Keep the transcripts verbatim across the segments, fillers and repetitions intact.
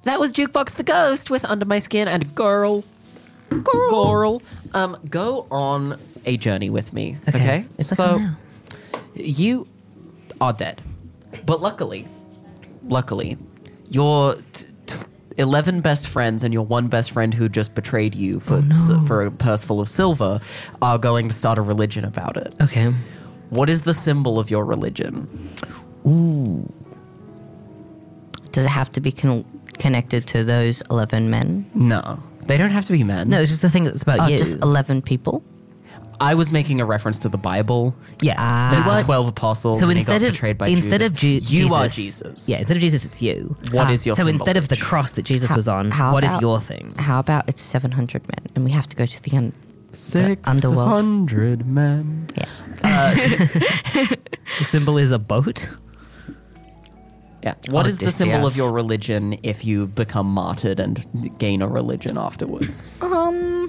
That was Jukebox the Ghost with Under My Skin and Girl. Girl. Girl. Um, go on a journey with me, okay? okay? It's like so, now. you are dead. But luckily, luckily, your t- t- eleven best friends and your one best friend who just betrayed you for, Oh, no. s- for a purse full of silver are going to start a religion about it. Okay. What is the symbol of your religion? Ooh. Does it have to be con- connected to those eleven men? No. They don't have to be men. No, it's just the thing that's about Oh, you. just eleven people? I was making a reference to the Bible. yeah. Ah. There's What- the twelve apostles. So and he instead got of betrayed by instead Judas. of Ju- you Jesus, are Jesus. Yeah, instead of Jesus, it's you. What Ah. is your So symbol? instead of the cross that Jesus How- was on, how what is about- your thing? How about it's seven hundred men and we have to go to the end? six underworld. hundred men. Yeah. The symbol is a boat. Yeah. What is the symbol of Odysseus. your religion if you become martyred and gain a religion afterwards? Um.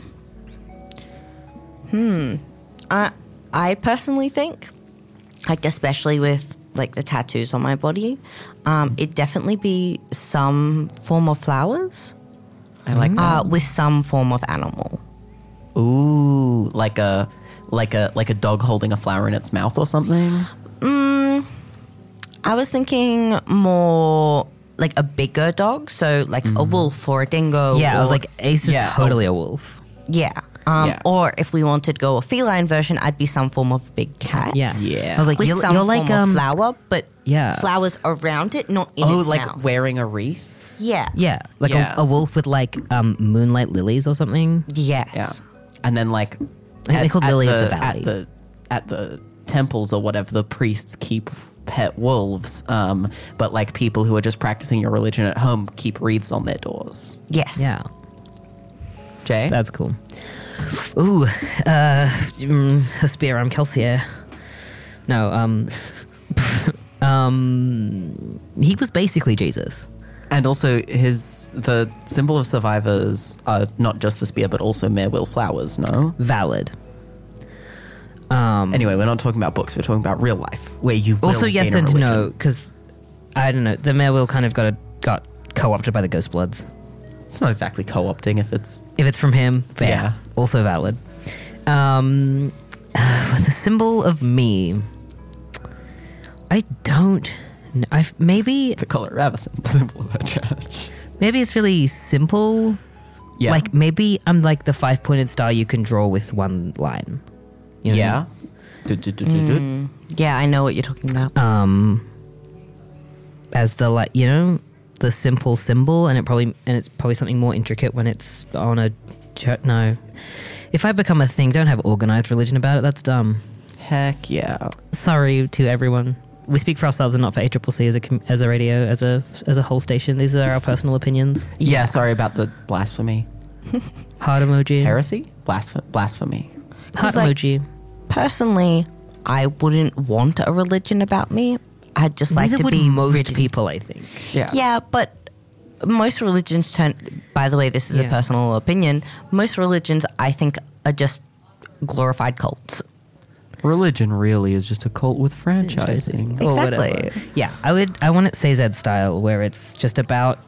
Hmm. I I personally think, like especially with like the tattoos on my body, um, it'd definitely be some form of flowers, I like uh, that. with some form of animal. Ooh, like a like a like a dog holding a flower in its mouth or something. Mm, I was thinking more like a bigger dog, so like a wolf or a dingo. Yeah, I was or- like, Ace is Yeah, totally a wolf. yeah. Um, Yeah. Or if we wanted to go a feline version, I'd be some form of big cat. Yeah. Yeah. I was like, With you're, some you're form like of um, flower, but yeah. flowers around it, not in Oh, its like mouth. wearing a wreath. Yeah. yeah, like Yeah. A, a wolf with like um, moonlight lilies or something. Yes. Yeah. And then like think they call Lily of the Valley. At the at the temples or whatever, the priests keep pet wolves, um, but like people who are just practicing your religion at home keep wreaths on their doors. Yes. Yeah, Jay? that's cool. Ooh, uh, mm, Hesperia Kelsier. No, um, um, he was basically Jesus. And also his the symbol of survivors are not just the spear but also Marewill flowers, no? Valid. Um, Anyway, we're not talking about books, we're talking about real life, where you will also, yes gain a and religion. no, because I don't know. The Marewill kind of got a, got co-opted by the Ghost Bloods. It's not exactly co-opting if it's If it's from him, fair. Yeah. Also valid. Um, the symbol of me. I don't. kn- I maybe the color Ravison, the symbol of our church. maybe it's really simple. Yeah. Like maybe I'm like the five pointed star you can draw with one line. You know? Yeah. Du- du- du- du- du. Mm, yeah, I know what you're talking about. Um. As the like you know the simple symbol, and it probably and it's probably something more intricate when it's on a church. No. If I become a thing, don't have organized religion about it. That's dumb. Heck yeah. Sorry to everyone. We speak for ourselves and not for A C C C as a com- as a radio as a as a whole station. These are our personal opinions. Yeah, sorry about the blasphemy. Heart emoji. Heresy? Blasph- blasphemy. Heart 'Cause, like- emoji. Personally, I wouldn't want a religion about me. I'd just like Neither to would be most rid- people, I think. Yeah. Yeah, but most religions turn. By the way, this is Yeah. a personal opinion. Most religions, I think, are just glorified cults. Religion really is just a cult with franchising. Or Exactly. whatever. Yeah, I would. I want it C Z style, where it's just about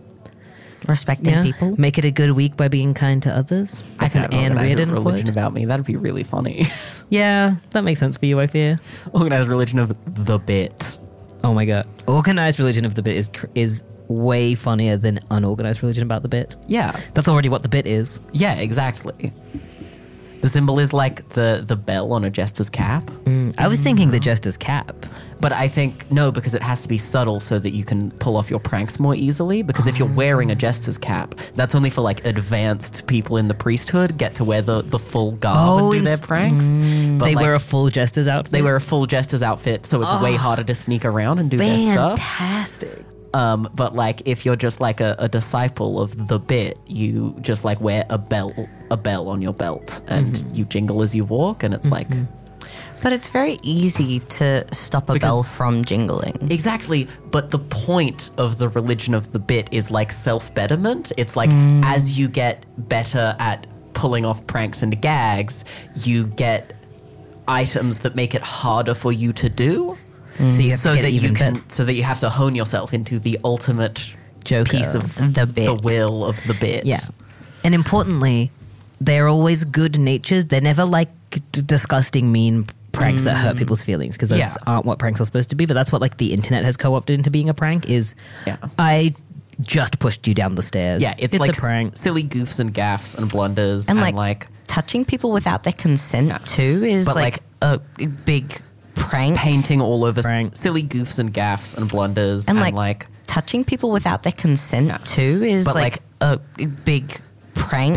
Respecting yeah, people. make it a good week by being kind to others. That's an Anne organize a Reardon religion quote. about me. That'd be really funny. Yeah, that makes sense for you, I fear. Organized religion of the bit. Oh my god, organized religion of the bit is cr- is way funnier than unorganized religion about the bit. Yeah. That's already what the bit is. Yeah, exactly. The symbol is like the, the bell on a jester's cap. Mm, I was thinking the jester's cap. But I think, no, because it has to be subtle so that you can pull off your pranks more easily. Because if you're wearing a jester's cap, that's only for like advanced people in the priesthood get to wear the, the full garb Oh, and do ins- their pranks. But They like, wear a full jester's outfit. they wear a full jester's outfit, so it's way harder to sneak around and do their stuff. fantastic. Um, but like if you're just like a, a disciple of the bit, you just like wear a bell a bell on your belt and Mm-hmm. you jingle as you walk, and it's like But it's very easy to stop a bell Because- from jingling. exactly. But the point of the religion of the bit is like self betterment. It's like as you get better at pulling off pranks and gags, you get items that make it harder for you to do. So you have so to get that you even can better. so that you have to hone yourself into the ultimate Joker. piece of The bit. the will of the bit. Yeah. And importantly, they're always good natured. They're never like d- disgusting, mean pranks that hurt people's feelings because those Yeah. aren't what pranks are supposed to be. But that's what like the internet has co-opted into being a prank is Yeah. I just pushed you down the stairs. Yeah, it's, like a prank. s- silly goofs and gaffes and blunders And, and, like, like, Touching people without their consent Yeah. too is But, like, a big prank. painting all over s- Prank. silly goofs and gaffes and blunders And, and, like, like, Touching people without their consent Yeah. too is But, like, a big prank.